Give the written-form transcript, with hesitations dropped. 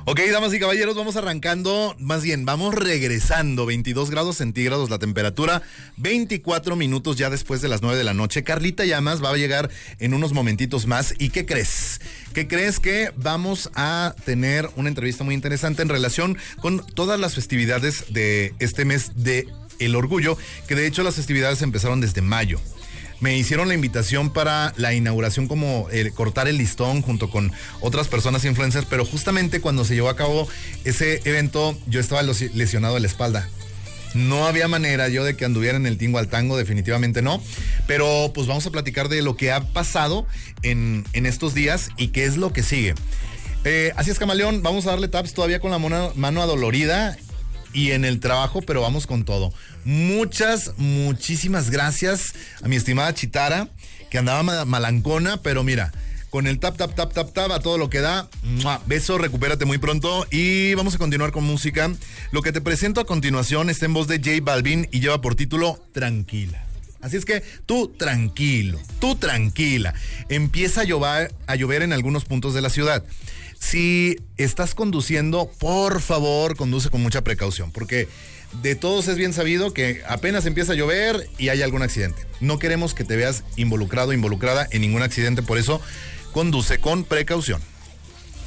Ok, damas y caballeros, vamos arrancando, más bien, vamos regresando, 22 grados centígrados la temperatura, 24 minutos ya después de las 9 de la noche. Carlita Llamas va a llegar en unos momentitos más. ¿Y qué crees? ¿Qué crees? Que vamos a tener una entrevista muy interesante en relación con todas las festividades de este mes de El Orgullo, que de hecho las festividades empezaron desde mayo. Me hicieron la invitación para la inauguración, como cortar el listón junto con otras personas influencers, pero justamente cuando se llevó a cabo ese evento yo estaba lesionado de la espalda. No había manera yo de que anduviera en el tingo al tango, definitivamente no, pero pues vamos a platicar de lo que ha pasado en estos días y qué es lo que sigue. Así es, Camaleón, vamos a darle taps todavía con la mano adolorida y en el trabajo, pero vamos con todo. Muchísimas gracias a mi estimada Chitara, que andaba malancona, pero mira, con el tap a todo lo que da. ¡Mua! Beso, recupérate muy pronto y vamos a continuar con música. Lo que te presento a continuación está en voz de J Balvin y lleva por título Tranquila. Así es que tú tranquila. Empieza a llover en algunos puntos de la ciudad. Si estás conduciendo, por favor, conduce con mucha precaución, porque de todos es bien sabido que apenas empieza a llover y hay algún accidente. No queremos que te veas involucrada en ningún accidente, por eso conduce con precaución.